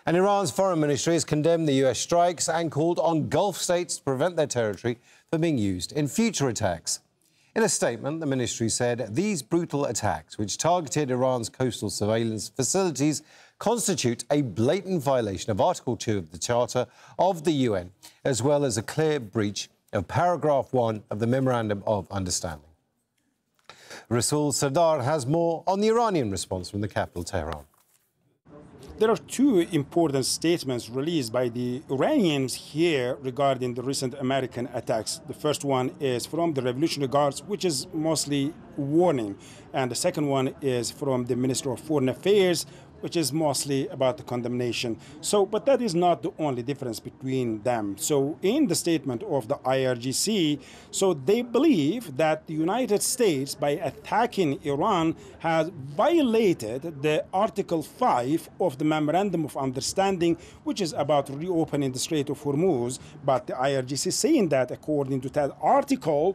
And Iran's foreign ministry has condemned the US strikes and called on Gulf states to prevent their territory from being used in future attacks. In a statement, the ministry said these brutal attacks, which targeted Iran's coastal surveillance facilities, constitute a blatant violation of Article 2 of the Charter of the UN, as well as a clear breach of Paragraph 1 of the Memorandum of Understanding. Rasul Sardar has more on the Iranian response from the capital, Tehran. There are two important statements released by the Iranians here regarding the recent American attacks. The first one is from the Revolutionary Guards, which is mostly warning. And the second one is from the Minister of Foreign Affairs, which is mostly about the condemnation. But that is not the only difference between them. So in the statement of the IRGC, they believe that the United States, by attacking Iran, has violated the Article 5 of the Memorandum of Understanding, which is about reopening the Strait of Hormuz. But the IRGC is saying that according to that article,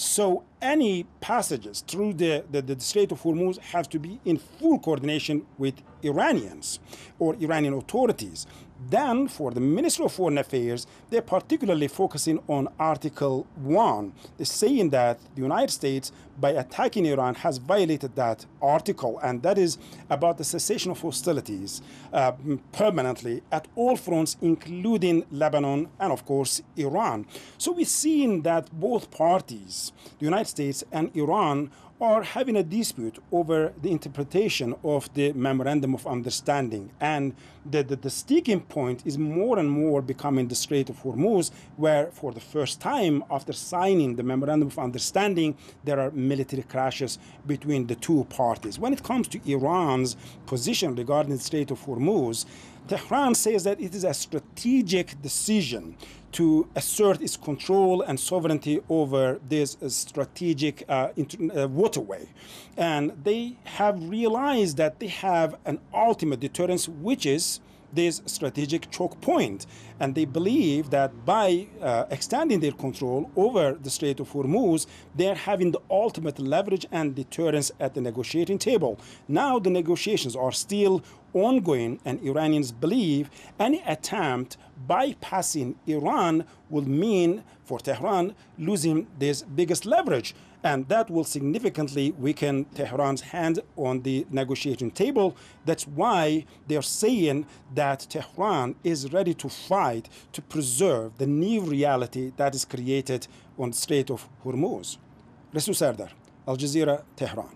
any passages through the Strait of Hormuz have to be in full coordination with Iranians or Iranian authorities. Then, for the Ministry of Foreign Affairs, they're particularly focusing on Article 1. They're saying that the United States, by attacking Iran, has violated that article, and that is about the cessation of hostilities permanently at all fronts, including Lebanon and, of course, Iran. So we've seen that both parties, the United States and Iran, are having a dispute over the interpretation of the Memorandum of Understanding. And the sticking point is more and more becoming the Strait of Hormuz, where for the first time after signing the Memorandum of Understanding, there are military clashes between the two parties. When it comes to Iran's position regarding the Strait of Hormuz, Tehran says that it is a strategic decision to assert its control and sovereignty over this strategic waterway. And they have realized that they have an ultimate deterrence, which is this strategic choke point. And they believe that by extending their control over the Strait of Hormuz, they're having the ultimate leverage and deterrence at the negotiating table. Now the negotiations are still ongoing, and Iranians believe any attempt bypassing Iran will mean for Tehran losing this biggest leverage. And that will significantly weaken Tehran's hand on the negotiating table. That's why they're saying that Tehran is ready to fight to preserve the new reality that is created on the Strait of Hormuz. Rasul Sardar, Al Jazeera, Tehran.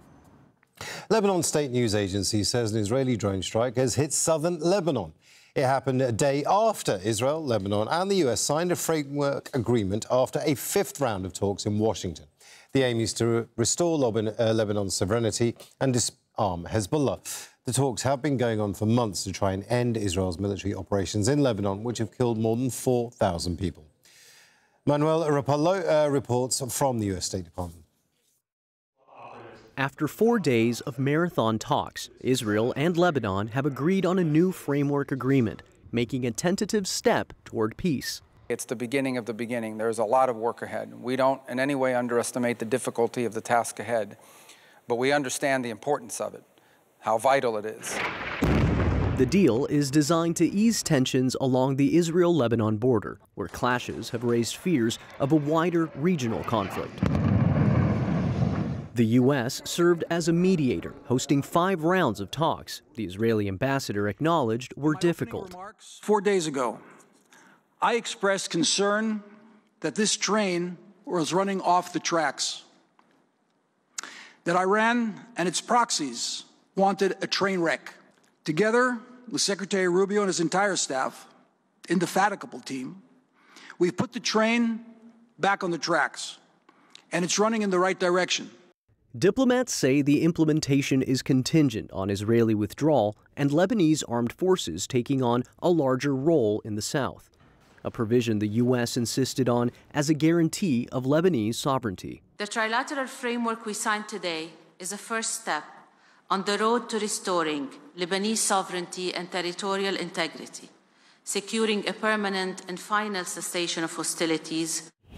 Lebanon State News Agency says an Israeli drone strike has hit southern Lebanon. It happened a day after Israel, Lebanon and the US signed a framework agreement after a fifth round of talks in Washington. The aim is to restore Lebanon's sovereignty and disarm Hezbollah. The talks have been going on for months to try and end Israel's military operations in Lebanon, which have killed more than 4,000 people. Manuel Rapallo reports from the US State Department. After 4 days of marathon talks, Israel and Lebanon have agreed on a new framework agreement, making a tentative step toward peace. It's the beginning of the beginning. There's a lot of work ahead. We don't in any way underestimate the difficulty of the task ahead, but we understand the importance of it, how vital it is. The deal is designed to ease tensions along the Israel-Lebanon border, where clashes have raised fears of a wider regional conflict. The U.S. served as a mediator, hosting 5 rounds of talks the Israeli ambassador acknowledged were difficult. 4 days ago, I expressed concern that this train was running off the tracks, that Iran and its proxies wanted a train wreck. Together with Secretary Rubio and his entire staff, indefatigable team, we've put the train back on the tracks, and it's running in the right direction. Diplomats say the implementation is contingent on Israeli withdrawal and Lebanese armed forces taking on a larger role in the south, a provision the U.S. insisted on as a guarantee of Lebanese sovereignty. The trilateral framework we signed today is a first step on the road to restoring Lebanese sovereignty and territorial integrity, securing a permanent and final cessation of hostilities.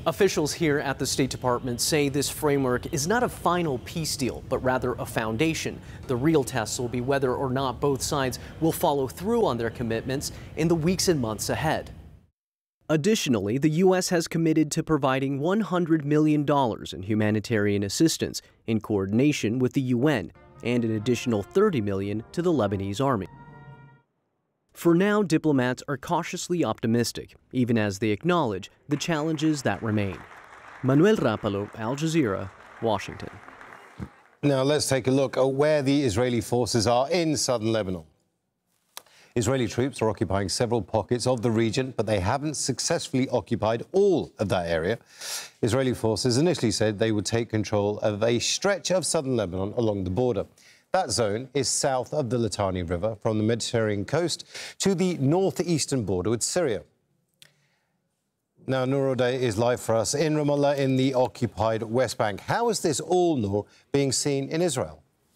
Officials here at the State Department say this framework is not a final peace deal, but rather a foundation. The real test will be whether or not both sides will follow through on their commitments in the weeks and months ahead. Additionally, the U.S. has committed to providing $100 million in humanitarian assistance in coordination with the UN and an additional $30 million to the Lebanese army. For now, diplomats are cautiously optimistic, even as they acknowledge the challenges that remain. Manuel Rapalo, Al Jazeera, Washington. Now let's take a look at where the Israeli forces are in southern Lebanon. Israeli troops are occupying several pockets of the region, but they haven't successfully occupied all of that area. Israeli forces initially said they would take control of a stretch of southern Lebanon along the border. That zone is south of the Litani River, from the Mediterranean coast to the northeastern border with Syria. Now, Noor O'Day is live for us in Ramallah in the occupied West Bank. How is this all, Noor, being seen in Israel?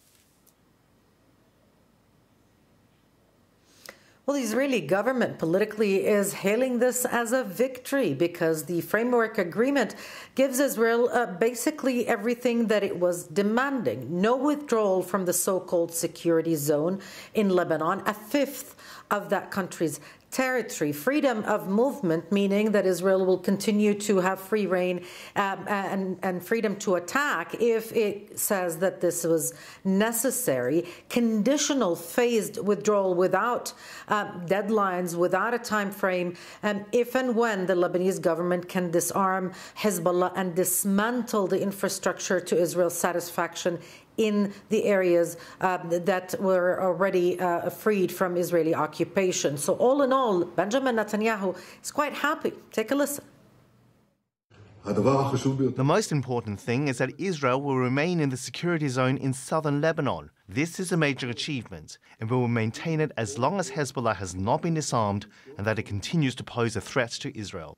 Well, the Israeli government politically is hailing this as a victory because the framework agreement gives Israel basically everything that it was demanding. No withdrawal from the so-called security zone in Lebanon, a fifth of that country's territory, freedom of movement, meaning that Israel will continue to have free reign and freedom to attack if it says that this was necessary, conditional phased withdrawal without deadlines, without a time frame, if and when the Lebanese government can disarm Hezbollah and dismantle the infrastructure to Israel's satisfaction in the areas that were already freed from Israeli occupation. So all in all, Benjamin Netanyahu is quite happy. Take a listen. The most important thing is that Israel will remain in the security zone in southern Lebanon. This is a major achievement, and we will maintain it as long as Hezbollah has not been disarmed and that it continues to pose a threat to Israel.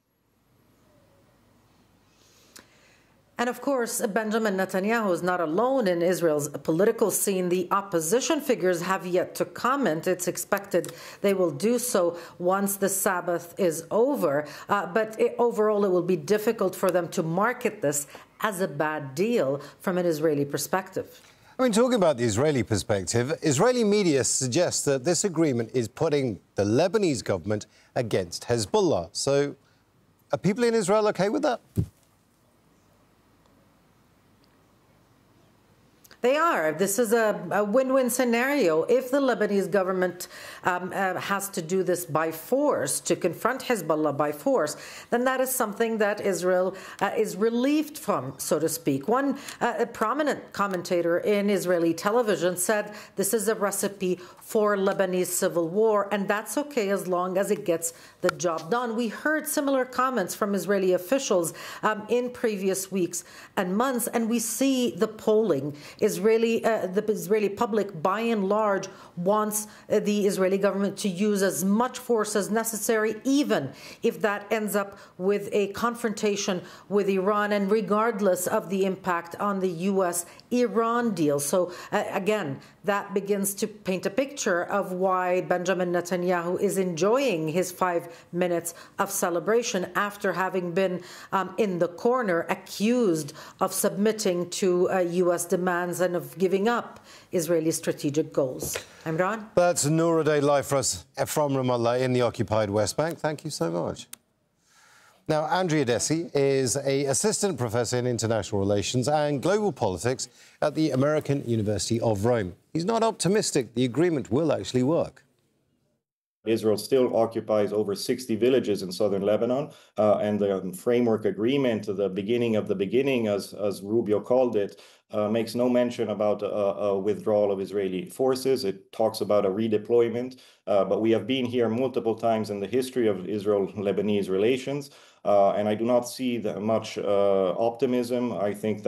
And of course, Benjamin Netanyahu is not alone in Israel's political scene. The opposition figures have yet to comment. It's expected they will do so once the Sabbath is over. But overall, it will be difficult for them to market this as a bad deal from an Israeli perspective. I mean, talking about the Israeli perspective, Israeli media suggests that this agreement is putting the Lebanese government against Hezbollah. So are people in Israel okay with that? They are. This is a win-win scenario. If the Lebanese government has to do this by force, to confront Hezbollah by force, then that is something that Israel is relieved from, so to speak. One prominent commentator in Israeli television said this is a recipe for Lebanese civil war, and that's okay as long as it gets the job done. We heard similar comments from Israeli officials in previous weeks and months, and we see the polling. The Israeli public, by and large, wants the Israeli government to use as much force as necessary, even if that ends up with a confrontation with Iran, and regardless of the impact on the U.S.-Iran deal. So, again, that begins to paint a picture of why Benjamin Netanyahu is enjoying his 5 minutes of celebration after having been in the corner, accused of submitting to U.S. demands and of giving up Israeli strategic goals. Imran? That's Noor O'Day live for us from Ramallah in the occupied West Bank. Thank you so much. Now, Andrea Dessy is an assistant professor in international relations and global politics at the American University of Rome. He's not optimistic the agreement will actually work. Israel still occupies over 60 villages in southern Lebanon, and the framework agreement, the beginning of the beginning, as Rubio called it, makes no mention about a withdrawal of Israeli forces. It talks about a redeployment, but we have been here multiple times in the history of Israel-Lebanese relations, and I do not see much optimism. I think that the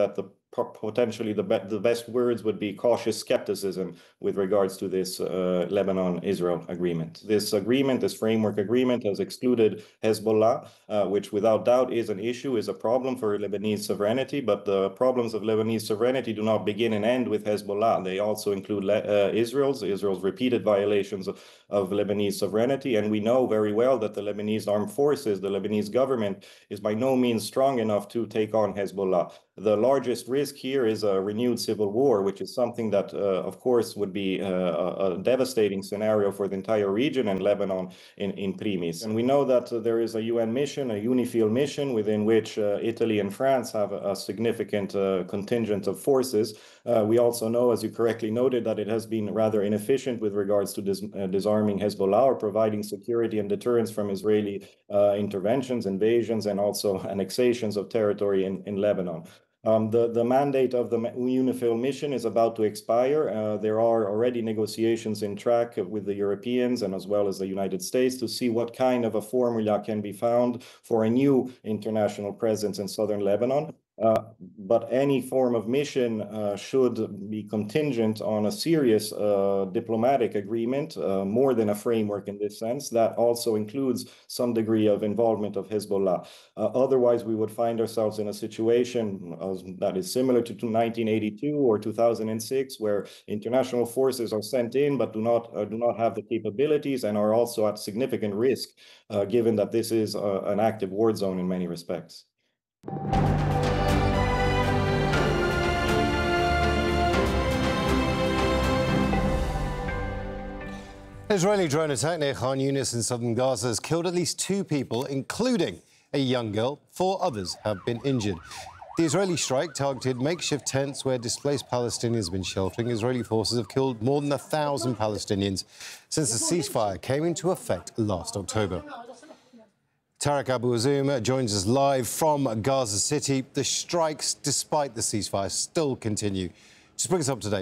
potentially the best words would be cautious skepticism with regards to this Lebanon-Israel agreement. This agreement, this framework agreement, has excluded Hezbollah, which without doubt is an issue, is a problem for Lebanese sovereignty, but the problems of Lebanese sovereignty do not begin and end with Hezbollah. They also include Israel's repeated violations of Lebanese sovereignty, and we know very well that the Lebanese armed forces, the Lebanese government, is by no means strong enough to take on Hezbollah. The largest risk here is a renewed civil war, which is something that, of course, would be a devastating scenario for the entire region and Lebanon in primis. And we know that there is a UN mission, a UNIFIL mission, within which Italy and France have a significant contingent of forces. We also know, as you correctly noted, that it has been rather inefficient with regards to disarming Hezbollah or providing security and deterrence from Israeli interventions, invasions, and also annexations of territory in Lebanon. The mandate of the UNIFIL mission is about to expire. There are already negotiations in track with the Europeans and as well as the United States to see what kind of a formula can be found for a new international presence in southern Lebanon. But any form of mission should be contingent on a serious diplomatic agreement, more than a framework in this sense, that also includes some degree of involvement of Hezbollah. Otherwise, we would find ourselves in a situation that is similar to 1982 or 2006, where international forces are sent in but do not have the capabilities and are also at significant risk, given that this is an active war zone in many respects. An Israeli drone attack near Khan Yunis in southern Gaza has killed at least 2 people, including a young girl. 4 others have been injured. The Israeli strike targeted makeshift tents where displaced Palestinians have been sheltering. Israeli forces have killed more than 1,000 Palestinians since the ceasefire came into effect last October. Tarek Abu Azoum joins us live from Gaza City. The strikes, despite the ceasefire, still continue. Just bring us up to date.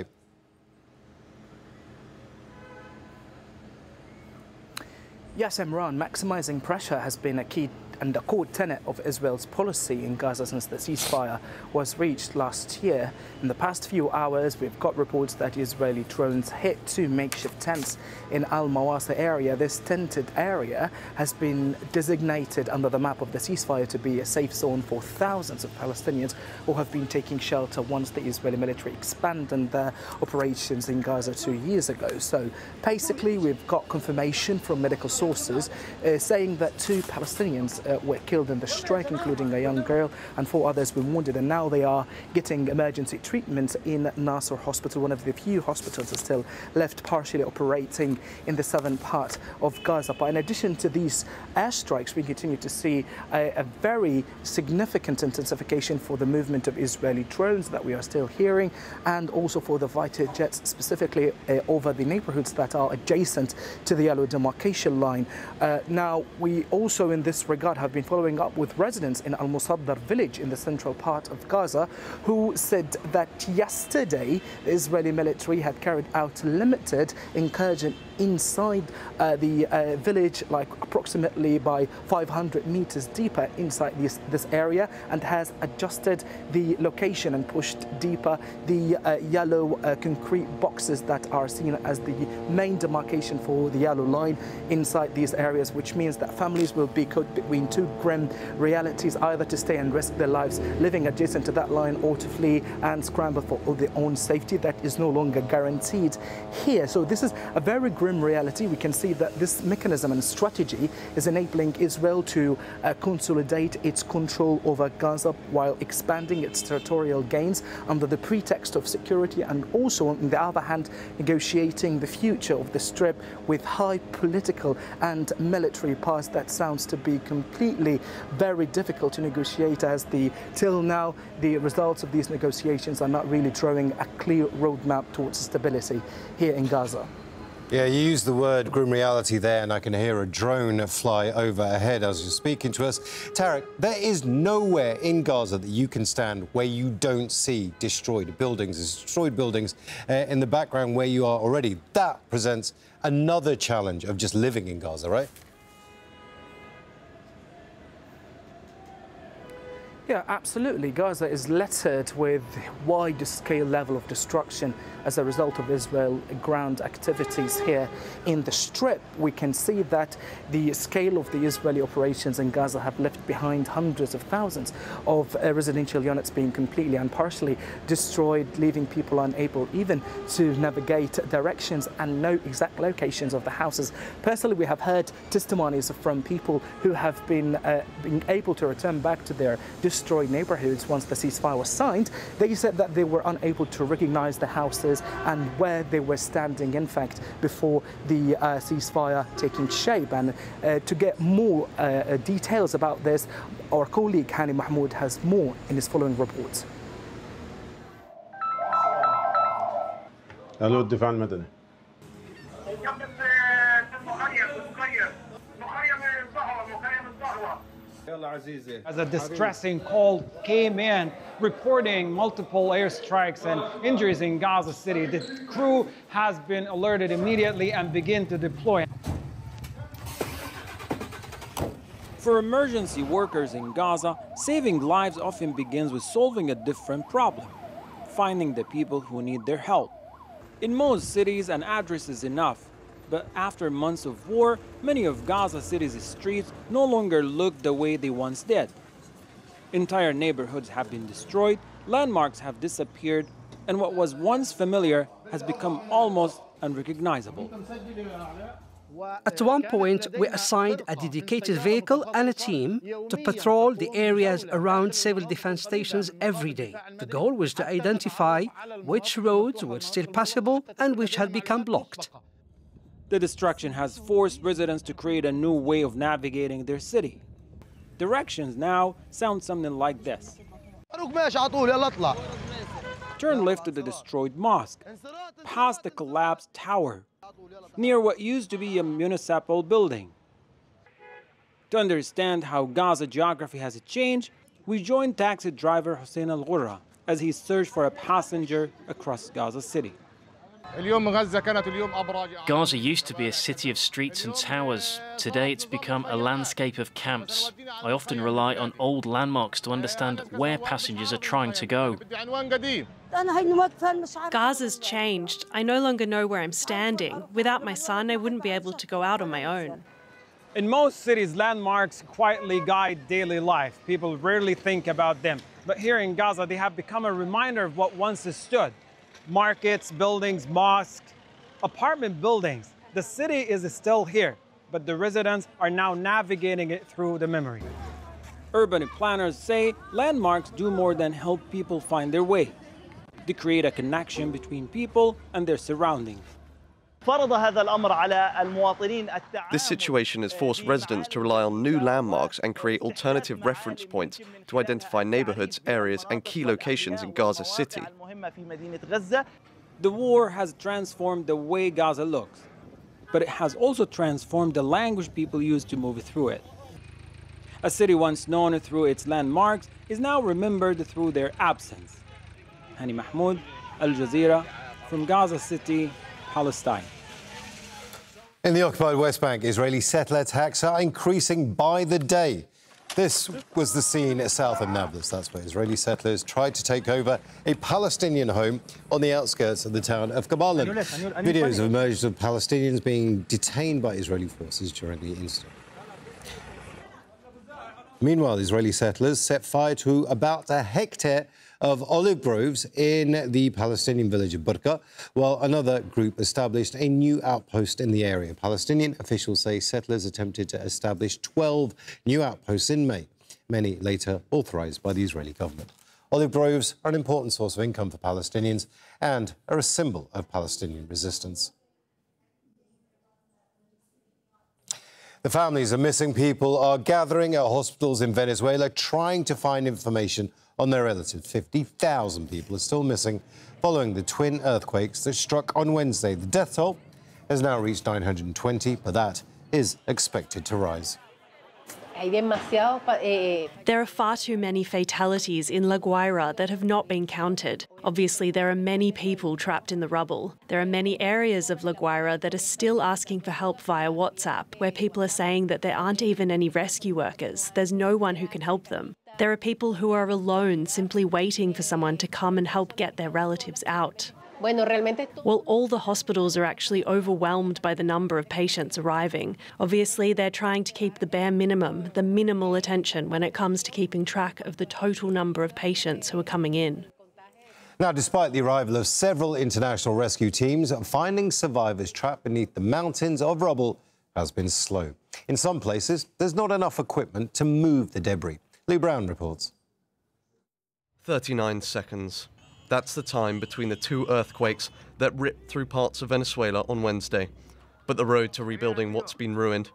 Yes, Imran, maximising pressure has been a key and a core tenet of Israel's policy in Gaza since the ceasefire was reached last year. In the past few hours, we've got reports that Israeli drones hit 2 makeshift tents in Al-Mawasa area. This tented area has been designated under the map of the ceasefire to be a safe zone for thousands of Palestinians who have been taking shelter once the Israeli military expanded their operations in Gaza 2 years ago. So basically, we've got confirmation from medical sources saying that 2 Palestinians were killed in the strike, including a young girl, and 4 others were wounded, and now they are getting emergency treatment in Nasser Hospital, one of the few hospitals still left partially operating in the southern part of Gaza. But in addition to these airstrikes, we continue to see a very significant intensification for the movement of Israeli drones that we are still hearing, and also for the fighter jets, specifically over the neighborhoods that are adjacent to the yellow demarcation line. Now, we also in this regard have been following up with residents in Al-Musaddar village in the central part of Gaza who said that yesterday the Israeli military had carried out limited incursion inside the village, like approximately by 500 meters deeper inside this area, and has adjusted the location and pushed deeper the yellow concrete boxes that are seen as the main demarcation for the yellow line inside these areas, which means that families will be caught between 2 grim realities, either to stay and risk their lives living adjacent to that line or to flee and scramble for their own safety. That is no longer guaranteed here. So this is a very grim reality. We can see that this mechanism and strategy is enabling Israel to consolidate its control over Gaza while expanding its territorial gains under the pretext of security, and also, on the other hand, negotiating the future of the Strip with high political and military powers. That sounds to be completely very difficult to negotiate, as till now the results of these negotiations are not really drawing a clear roadmap towards stability here in Gaza. Yeah, you used the word grim reality there, and I can hear a drone fly overhead as you're speaking to us. Tarek, there is nowhere in Gaza that you can stand where you don't see destroyed buildings. There's destroyed buildings in the background where you are already. That presents another challenge of just living in Gaza, right? Yeah, absolutely. Gaza is littered with wide-scale level of destruction as a result of Israel ground activities here in the Strip. We can see that the scale of the Israeli operations in Gaza have left behind hundreds of thousands of residential units being completely and partially destroyed, leaving people unable even to navigate directions and know exact locations of the houses. Personally, we have heard testimonies from people who have been able to return back to their destroyed neighborhoods once the ceasefire was signed. They said that they were unable to recognize the houses and where they were standing, in fact, before the ceasefire taking shape. And to get more details about this, our colleague Hani Mahmoud has more in his following report. الو الدفاع المدني. As a distressing call came in reporting multiple airstrikes and injuries in Gaza City, the crew has been alerted immediately and begin to deploy. For emergency workers in Gaza, saving lives often begins with solving a different problem, finding the people who need their help. In most cities, an address is enough. But after months of war, many of Gaza City's streets no longer look the way they once did. Entire neighborhoods have been destroyed, landmarks have disappeared, and what was once familiar has become almost unrecognizable. At one point, we assigned a dedicated vehicle and a team to patrol the areas around civil defense stations every day. The goal was to identify which roads were still passable and which had become blocked. The destruction has forced residents to create a new way of navigating their city. Directions now sound something like this. Turn left to the destroyed mosque, past the collapsed tower, near what used to be a municipal building. To understand how Gaza geography has changed, we joined taxi driver Hussein Al-Ghurra as he searched for a passenger across Gaza City. Gaza used to be a city of streets and towers. Today it's become a landscape of camps. I often rely on old landmarks to understand where passengers are trying to go. Gaza's changed. I no longer know where I'm standing. Without my son, I wouldn't be able to go out on my own. In most cities, landmarks quietly guide daily life. People rarely think about them. But here in Gaza, they have become a reminder of what once stood. Markets, buildings, mosques, apartment buildings. The city is still here, but the residents are now navigating it through the memory. Urban planners say landmarks do more than help people find their way. They create a connection between people and their surroundings. This situation has forced residents to rely on new landmarks and create alternative reference points to identify neighborhoods, areas, and key locations in Gaza City. The war has transformed the way Gaza looks, but it has also transformed the language people use to move through it. A city once known through its landmarks is now remembered through their absence. Hani Mahmoud, Al Jazeera, from Gaza City, Palestine. In the occupied West Bank, Israeli settler attacks are increasing by the day. This was the scene south of Nablus. That's where Israeli settlers tried to take over a Palestinian home on the outskirts of the town of Kabalan. Videos have emerged of Palestinians being detained by Israeli forces during the incident. Meanwhile, Israeli settlers set fire to about a hectare of olive groves in the Palestinian village of Burqa, while another group established a new outpost in the area. Palestinian officials say settlers attempted to establish 12 new outposts in May, many later authorized by the Israeli government. Olive groves are an important source of income for Palestinians and are a symbol of Palestinian resistance. The families of missing people are gathering at hospitals in Venezuela trying to find information on their relatives. 50,000 people are still missing following the twin earthquakes that struck on Wednesday. The death toll has now reached 920, but that is expected to rise. There are far too many fatalities in La Guaira that have not been counted. Obviously, there are many people trapped in the rubble. There are many areas of La Guaira that are still asking for help via WhatsApp, where people are saying that there aren't even any rescue workers. There's no one who can help them. There are people who are alone, simply waiting for someone to come and help get their relatives out. Well, all the hospitals are actually overwhelmed by the number of patients arriving. Obviously, they're trying to keep the bare minimum, the minimal attention when it comes to keeping track of the total number of patients who are coming in. Now, despite the arrival of several international rescue teams, finding survivors trapped beneath the mountains of rubble has been slow. In some places, there's not enough equipment to move the debris. Lee Brown reports. 39 seconds. That's the time between the two earthquakes that ripped through parts of Venezuela on Wednesday. But the road to rebuilding what's been ruined